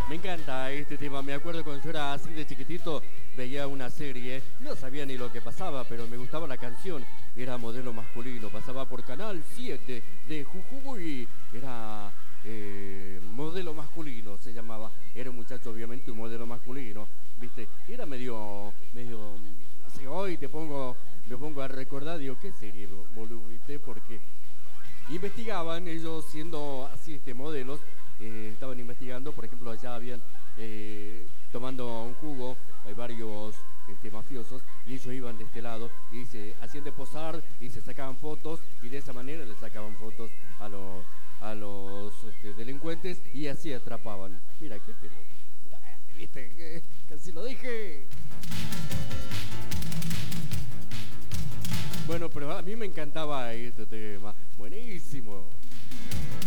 Me encanta este tema. Me acuerdo cuando yo era así de chiquitito, veía una serie, no sabía ni lo que pasaba, pero me gustaba la canción. Era Modelo Masculino, pasaba por Canal 7 de Jujuy. Era Modelo Masculino, se llamaba. Era un muchacho, obviamente, un modelo masculino, ¿viste? Era medio, no sé, hoy me pongo a recordar, digo, ¿qué serie, boludo, viste? Porque investigaban ellos siendo así modelos, estaban investigando, por ejemplo, allá habían tomando un jugo, hay varios mafiosos, y ellos iban de este lado y se hacían de posar y se sacaban fotos y de esa manera le sacaban fotos a los delincuentes y así atrapaban. Mira, qué pelo. ¿Viste? Casi lo dije. Bueno, pero a mí me encantaba este tema. Buenísimo.